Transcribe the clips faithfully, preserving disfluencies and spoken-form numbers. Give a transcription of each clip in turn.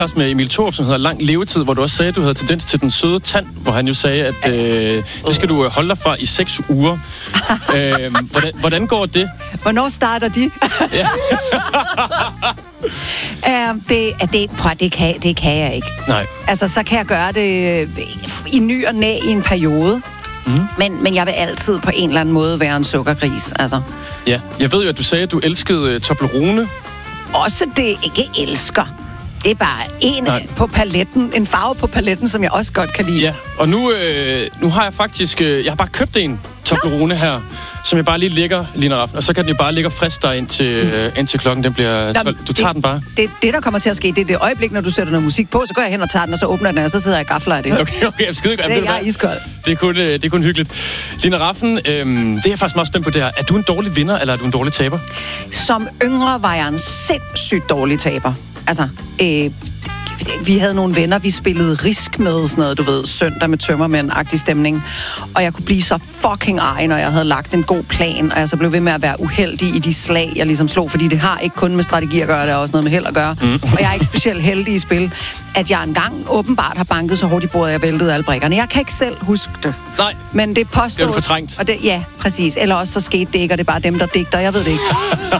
med Emil Thorup, som hedder Lang Levetid, hvor du også sagde, at du havde tendens til den søde tand, hvor han jo sagde, at øh, det skal du holde dig fra i seks uger. øh, hvordan, hvordan går det? Hvornår starter de? Ja. uh, det, det, prøv, det, kan, det kan jeg ikke. Nej. Altså, så kan jeg gøre det i ny og næ i en periode. Mm. Men, men jeg vil altid på en eller anden måde være en sukkergris, altså. Ja, jeg ved jo, at du sagde, at du elskede uh, Toblerone. Også det ikke elsker. Det er bare en Nej. på paletten, en farve på paletten, som jeg også godt kan lide. Ja, og nu, øh, nu har jeg faktisk, øh, jeg har bare købt en Toblerone her, som jeg bare lige lægger lige en aften, og så kan den jo bare ligge frisk der indtil, mm. øh, indtil klokken den bliver tolv. Du tager det, den bare. Det, det, der kommer til at ske, det er det øjeblik, når du sætter noget musik på, så går jeg hen og tager den, og så åbner den, og så sidder jeg og gafler af det. Okay, okay, jeg skide godt. Det er jeg iskold. Det er kun, øh, det er kun hyggeligt. Lina Rafn, øh, det er jeg faktisk meget spændt på det her. Er du en dårlig vinder, eller er du en dårlig taber? Som yngre var jeg en sindssygt dårlig taber. Altså, øh, vi havde nogle venner, vi spillede risk med, sådan noget, du ved, søndag med tømmermænd-agtig stemning. Og jeg kunne blive så fucking ej, når jeg havde lagt en god plan, og jeg så blev ved med at være uheldig i de slag, jeg ligesom slog, fordi det har ikke kun med strategi at gøre, det har også noget med held at gøre. Mm. Og jeg er ikke specielt heldig i spil, at jeg engang åbenbart har banket så hårdt i bordet, at jeg væltede alle brikkerne. Jeg kan ikke selv huske det. Nej, men det påstås... det er du fortrængt. Og det, ja, præcis. Eller også så skete det ikke, og det er bare dem, der digter. Jeg ved det ikke.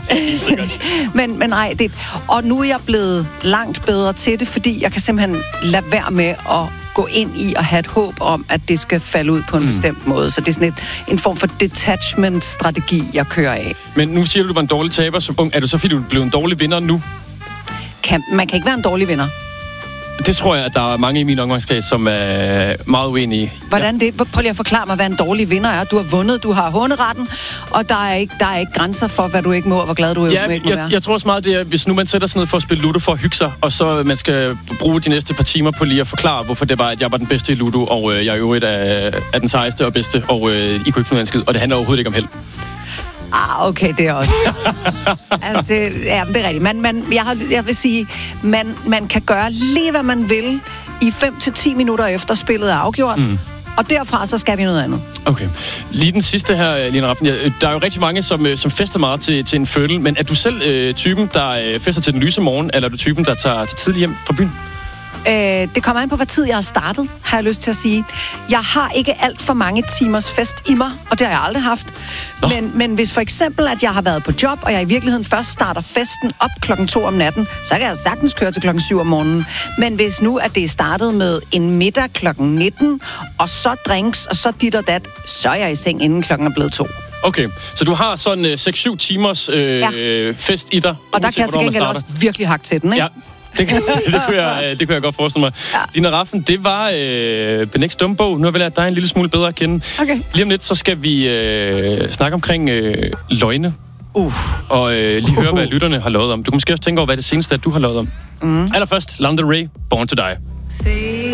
men, men nej, det... Og nu er jeg blevet langt bedre til det, fordi jeg kan simpelthen lade være med at gå ind i og have et håb om, at det skal falde ud på en mm. bestemt måde. Så det er sådan et, en form for detachment-strategi, jeg kører af. Men nu siger du, du var en dårlig taber som ung. Er du så, fordi du blev en dårlig vinder nu? Kan, man kan ikke være en dårlig vinder. Det tror jeg, at der er mange i min omgangskreds, som er meget uenige. Hvordan det? Prøv lige at forklare mig, hvad en dårlig vinder er. Du har vundet, du har håneretten, og der er ikke, der er ikke grænser for, hvad du ikke må, og hvor glad du ja, ikke må jeg, være. Jeg tror også meget, det er, hvis nu man sætter sig ned for at spille Ludo for at hygge sig, og så man skal bruge de næste par timer på lige at forklare, hvorfor det var, at jeg var den bedste i Ludo, og øh, jeg er jo et af, af den sejeste og bedste, og øh, I kunne ikke finde en skid, og det handler overhovedet ikke om held. Ah, okay, det er også altså, det, ja, det er rigtigt. Man, man, jeg, har, jeg vil sige, man, man kan gøre lige, hvad man vil i fem til ti minutter efter spillet er afgjort. Mm. Og derfra, så skal vi noget andet. Okay. Lige den sidste her, Lina Rafn. Der er jo rigtig mange, som, som fester meget til, til en fødsel, men er du selv øh, typen, der øh, fester til den lyse morgen, eller er du typen, der tager til tidligt hjem fra byen? Øh, det kommer an på, hvad tid jeg har startet, har jeg lyst til at sige. Jeg har ikke alt for mange timers fest i mig, og det har jeg aldrig haft. Men, men hvis for eksempel, at jeg har været på job, og jeg i virkeligheden først starter festen op klokken to om natten, så kan jeg sagtens køre til klokken syv om morgenen. Men hvis nu, at det er startet med en middag klokken nitten, og så drinks, og så dit og dat, så er jeg i seng, inden klokken er blevet to. Okay, så du har sådan øh, seks syv timers øh, ja. fest i dig. Og der kan jeg til gengæld også virkelig hakke til den, ikke? Ja. Det, kan, det, kunne jeg, det kunne jeg godt forestille mig. Ja. Lina Rafn, det var øh, Benægts dumme bog. Nu har vi lært dig en lille smule bedre at kende. Okay. Lige om lidt, så skal vi øh, snakke omkring øh, løgne. Uh. Og øh, lige uh. høre, hvad lytterne har løjet om. Du kan måske også tænke over, hvad det seneste er, du har løjet om. Mm. Allerførst, Lana Del Rey, Born to Die.